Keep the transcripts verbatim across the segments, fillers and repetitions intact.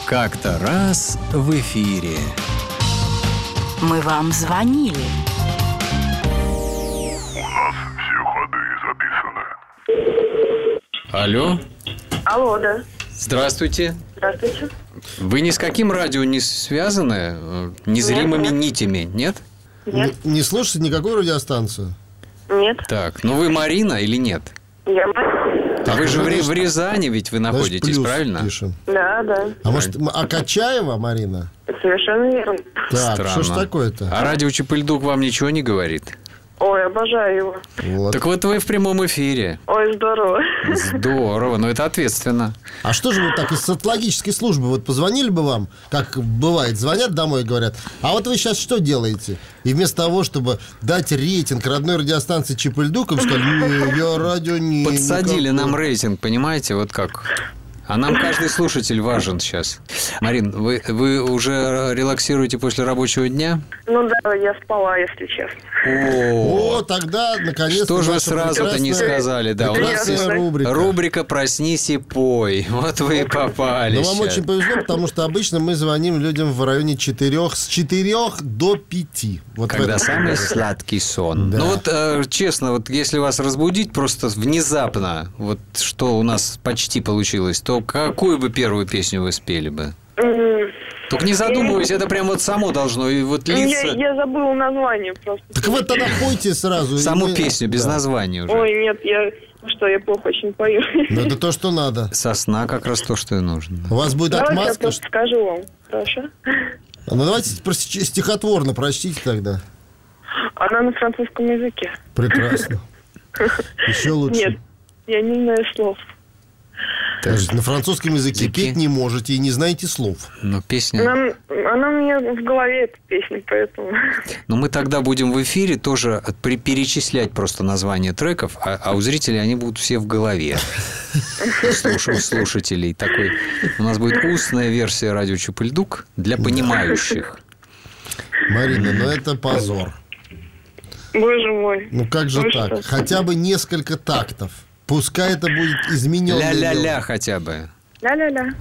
Как-то раз в эфире. Мы вам звонили. У нас все ходы записаны. Алло. Алло, да. Здравствуйте. Здравствуйте. Вы ни с каким радио не связаны? Незримыми Нет, нет. нитями, нет? Нет. Не, не слушаете никакую радиостанцию? Нет. Так, ну вы Марина или нет? Я... А вы же в, Ри- конечно. в Рязани ведь вы Значит, находитесь, плюс правильно? пишем. Да, да. А может, м- а Качаева, Марина? Совершенно верно. Так, Странно. что ж такое-то? А радио Чапыльдук вам ничего не говорит? Ой, обожаю его. Вот. Так вот вы в прямом эфире. Ой, здорово. Здорово, но это ответственно. А что же вы так из социологической службы вот позвонили бы вам, как бывает, звонят домой и говорят, а вот вы сейчас что делаете? И вместо того, чтобы дать рейтинг родной радиостанции Чапыльдук, им сказали, не, я радио не... Подсадили никакой». нам рейтинг, понимаете, вот как. А нам каждый слушатель важен сейчас. Марин, вы, вы уже релаксируете после рабочего дня? Ну да, я спала, если честно. О, О, тогда, наконец-то... что же вы наша сразу-то не прекрасная- сказали? Да, у нас прекрасная есть рубрика. рубрика «Проснись и пой». Вот вы и попали. Но вам щас. очень повезло, потому что обычно мы звоним людям в районе четырех, с четырех до пяти. Вот в Когда этом самый году. сладкий сон. Да. Ну вот, э, честно, вот если вас разбудить просто внезапно, вот что у нас почти получилось, то какую бы первую песню вы спели бы? М, Только не задумываясь, это прям вот само должно. И вот Я, лица... я забыла название просто. Так вы тогда пойте сразу. Саму И мы- песню, без Да. названия уже. Ой, нет, я... Что, я плохо очень пою. Ну, это то, что надо. Сосна как раз то, что и нужно. У вас будет Давайте я отмазка. просто скажу вам. Хорошо? Ну, давайте просто стихотворно прочтите тогда. Она на французском языке. Прекрасно. Еще лучше. Нет, я не знаю слов. Подождите, на французском языке Языки? петь не можете и не знаете слов. Но песня... Она, она у меня в голове, эта песня, поэтому... Но мы тогда будем в эфире тоже при- перечислять просто названия треков, а, а у зрителей они будут все в голове. Слуш- у слушателей такой. У нас будет устная версия радио Чапыльдук для понимающих. Марина, ну это позор. Боже мой. Ну как же Вы так? что? Хотя бы несколько тактов. Пускай это будет измененное. Ля-ля-ля хотя бы. Ля-ля-ля.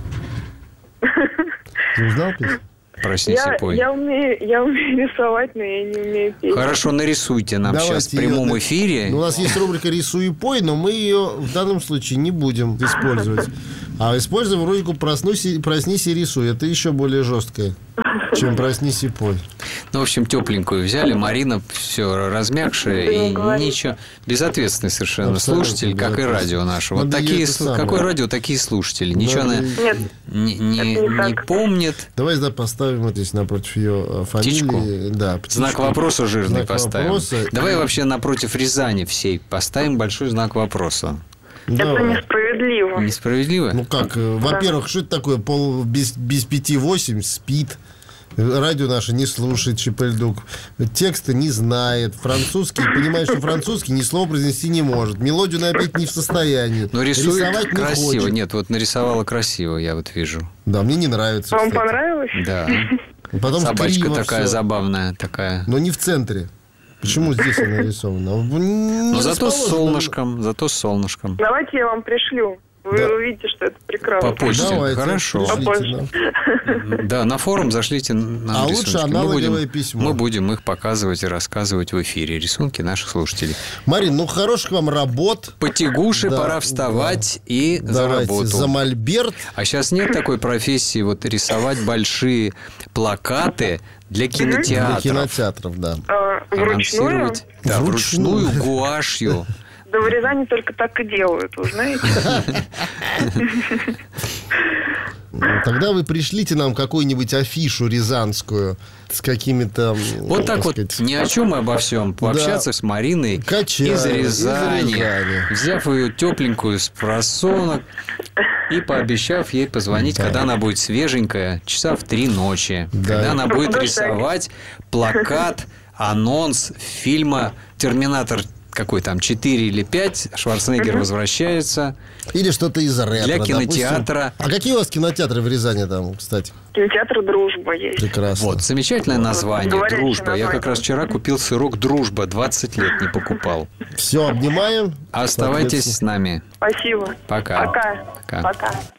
Ты узнал песню? Проснись Я, и пой. я, умею, я умею рисовать, но я не умею петь. Хорошо, нарисуйте нам Давайте сейчас в её прямом на- эфире. Ну, у нас есть рубрика «Рисуй и пой», но мы ее в данном случае не будем использовать. А используем рубрику «Проснусь и, «Проснись и рисуй». Это еще более жесткое, чем «Проснись и пой». Ну, в общем, тепленькую взяли. Марина все размягшая Ты не и говори. ничего. Безответственный совершенно Абсолютно слушатель, как и безответственный. радио наше. Вот Надо такие, её это слу- самое. какое радио, такие слушатели. Ничего Надо она Нет, не, не- это не не так. помнит. Давай да, поставим вот здесь напротив ее фамилии. Птичку? Да, птичку. Знак вопроса жирный Знак поставим. вопроса. Давай вообще напротив Рязани всей поставим большой знак вопроса. это Давай. несправедливо. Несправедливо? Ну как, э, во-первых, что это такое? Пол без, без пяти восемь спит. Радио наше не слушает Чапыльдук. Текста не знает. Французский, понимаешь, что французский ни слова произнести не может. Мелодию напеть не в состоянии. Но рисует Рисовать не красиво. хочет. Нет, вот нарисовала красиво, я вот вижу. Да, мне не нравится. Вам кстати. понравилось? Да. Потом Собачка криво такая всё. забавная, такая. Но не в центре. Почему здесь она нарисована? Но зато с солнышком, зато с солнышком. Давайте я вам пришлю. Вы Да. увидите, что это прекрасно. По почте. Давайте, Хорошо. пришлите Попозже. нам. Да, на форум зашлите нам А рисунки. лучше Мы аналоговое будем- письмо. Мы будем их показывать и рассказывать в эфире. Рисунки наших слушателей. Марин, ну хороших вам работ. Потягуши, Да, пора вставать и за Давайте работу. за мольберт. А сейчас нет такой профессии вот рисовать большие плакаты для Для кинотеатров. кинотеатров, да. А, вручную? Анонсировать. Да, Вручную. вручную гуашью. Да в Рязани только так и делают, вы знаете? Ну, Тогда вы пришлите нам какую-нибудь афишу рязанскую с какими-то... Вот так вот, сказать, ни о чем и обо всем. Пообщаться с Мариной Качаевой, из из Рязани, Рязани. взяв ее тепленькую с просонок и пообещав ей позвонить, Да. когда она будет свеженькая, часа в три ночи. Да. Когда она будет Да. рисовать плакат, анонс фильма «Терминатор». Какой там, четыре или пять, Шварценеггер возвращается. Или что-то из ретро, Для допустим. кинотеатра. А какие у вас кинотеатры в Рязани там, кстати? Кинотеатр «Дружба» есть. Прекрасно. Вот, замечательное название, Говорящее «Дружба». Я название. как раз вчера купил сырок «Дружба», двадцать лет не покупал. Все, обнимаем. Оставайтесь Соответственно. с нами. Спасибо. Пока. Пока. Пока. Пока.